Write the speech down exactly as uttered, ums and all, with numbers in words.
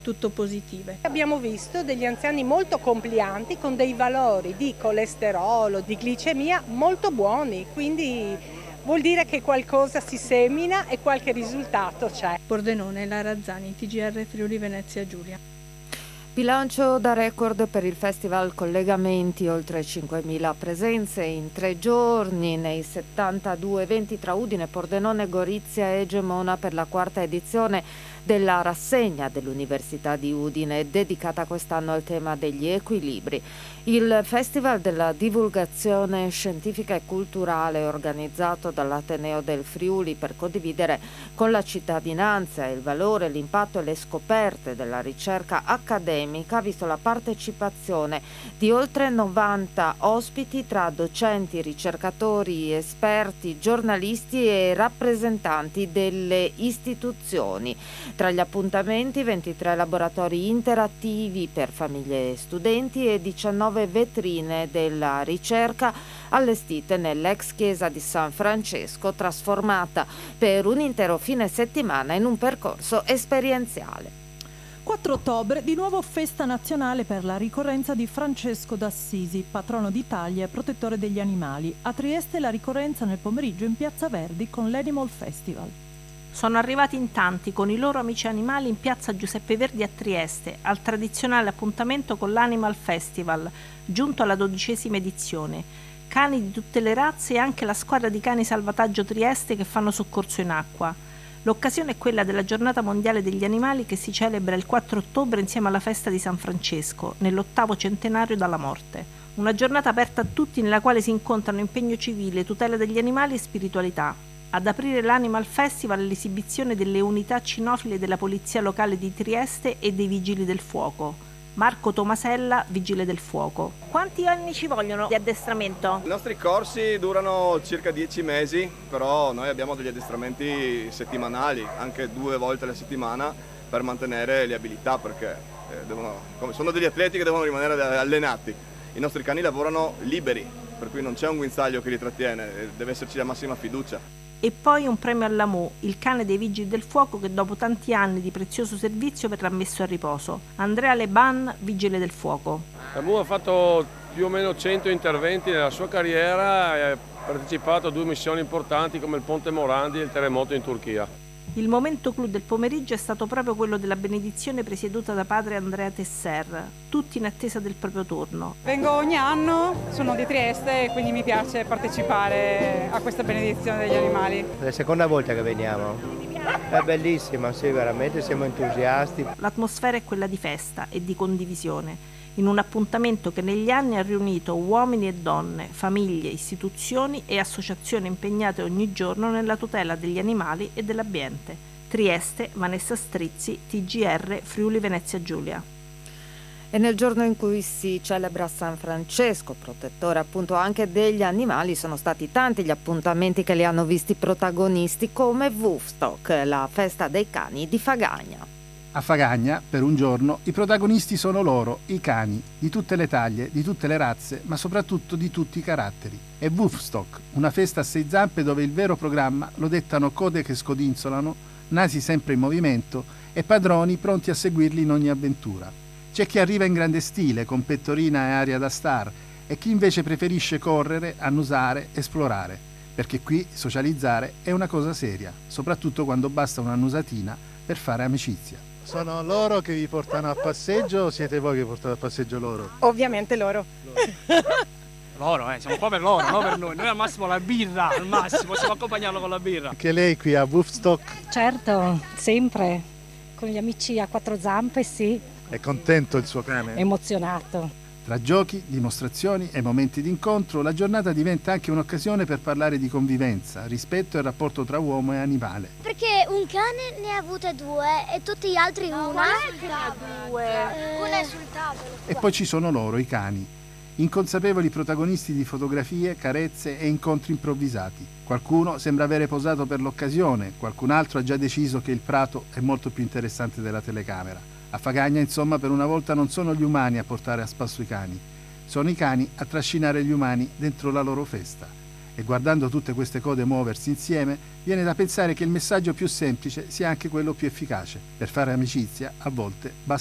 Tutto positive. Abbiamo visto degli anziani molto complianti con dei valori di colesterolo, di glicemia molto buoni, quindi vuol dire che qualcosa si semina e qualche risultato c'è. Pordenone, Lara Zani, T G R Friuli Venezia Giulia. Bilancio da record per il Festival Collegamenti, oltre cinquemila presenze in tre giorni nei settantadue eventi tra Udine, Pordenone, Gorizia e Gemona per la quarta edizione della rassegna dell'Università di Udine, dedicata quest'anno al tema degli equilibri. Il Festival della divulgazione scientifica e culturale, organizzato dall'Ateneo del Friuli per condividere con la cittadinanza il valore, l'impatto e le scoperte della ricerca accademica, ha visto la partecipazione di oltre novanta ospiti tra docenti, ricercatori, esperti, giornalisti e rappresentanti delle istituzioni. Tra gli appuntamenti ventitré laboratori interattivi per famiglie e studenti e diciannove vetrine della ricerca allestite nell'ex chiesa di San Francesco, trasformata per un intero fine settimana in un percorso esperienziale. quattro ottobre, di nuovo festa nazionale per la ricorrenza di Francesco d'Assisi, patrono d'Italia e protettore degli animali. A Trieste la ricorrenza nel pomeriggio in Piazza Verdi con l'Animal Festival. Sono arrivati in tanti con i loro amici animali in Piazza Giuseppe Verdi a Trieste, al tradizionale appuntamento con l'Animal Festival, giunto alla dodicesima edizione. Cani di tutte le razze e anche la squadra di cani salvataggio Trieste che fanno soccorso in acqua. L'occasione è quella della Giornata Mondiale degli Animali che si celebra il quattro ottobre insieme alla festa di San Francesco, nell'ottavo centenario dalla morte. Una giornata aperta a tutti nella quale si incontrano impegno civile, tutela degli animali e spiritualità. Ad aprire l'Animal Festival l'esibizione delle unità cinofile della Polizia Locale di Trieste e dei Vigili del Fuoco. Marco Tomasella, Vigile del Fuoco. Quanti anni ci vogliono di addestramento? I nostri corsi durano circa dieci mesi, però noi abbiamo degli addestramenti settimanali, anche due volte alla settimana, per mantenere le abilità, perché eh, devono, sono degli atleti che devono rimanere allenati. I nostri cani lavorano liberi, per cui non c'è un guinzaglio che li trattiene, deve esserci la massima fiducia. E poi un premio all'Amu, il cane dei Vigili del Fuoco che dopo tanti anni di prezioso servizio verrà messo a riposo. Andrea Leban, Vigile del Fuoco. Amu ha fatto più o meno cento interventi nella sua carriera e ha partecipato a due missioni importanti come il Ponte Morandi e il terremoto in Turchia. Il momento clou del pomeriggio è stato proprio quello della benedizione presieduta da padre Andrea Tesser, tutti in attesa del proprio turno. Vengo ogni anno, sono di Trieste e quindi mi piace partecipare a questa benedizione degli animali. È la seconda volta che veniamo. È bellissima, sì, veramente siamo entusiasti. L'atmosfera è quella di festa e di condivisione, in un appuntamento che negli anni ha riunito uomini e donne, famiglie, istituzioni e associazioni impegnate ogni giorno nella tutela degli animali e dell'ambiente. Trieste, Vanessa Strizzi, T G R Friuli Venezia Giulia. E nel giorno in cui si celebra San Francesco, protettore appunto anche degli animali, sono stati tanti gli appuntamenti che li hanno visti protagonisti, come Woofstock, la festa dei cani di Fagagna. A Fagagna, per un giorno, i protagonisti sono loro, i cani, di tutte le taglie, di tutte le razze, ma soprattutto di tutti i caratteri. È Woofstock, una festa a sei zampe dove il vero programma lo dettano code che scodinzolano, nasi sempre in movimento e padroni pronti a seguirli in ogni avventura. C'è chi arriva in grande stile, con pettorina e aria da star, e chi invece preferisce correre, annusare, esplorare, perché qui socializzare è una cosa seria, soprattutto quando basta un'annusatina per fare amicizia. Sono loro che vi portano a passeggio o siete voi che portate a passeggio loro? Ovviamente loro. Loro, eh, siamo qua per loro, non per noi. Noi al massimo la birra, al massimo, possiamo accompagnarlo con la birra. Anche lei qui a Woofstock? Certo, sempre. Con gli amici a quattro zampe, sì. È contento il suo cane? Emozionato. Tra giochi, dimostrazioni e momenti d'incontro, la giornata diventa anche un'occasione per parlare di convivenza, rispetto e rapporto tra uomo e animale. Perché un cane ne ha avute due e tutti gli altri no, una. Due. Eh, una è sul tavolo. E poi ci sono loro, i cani, inconsapevoli protagonisti di fotografie, carezze e incontri improvvisati. Qualcuno sembra avere posato per l'occasione, qualcun altro ha già deciso che il prato è molto più interessante della telecamera. A Fagagna, insomma, per una volta non sono gli umani a portare a spasso i cani, sono i cani a trascinare gli umani dentro la loro festa. E guardando tutte queste code muoversi insieme, viene da pensare che il messaggio più semplice sia anche quello più efficace. Per fare amicizia, a volte, basta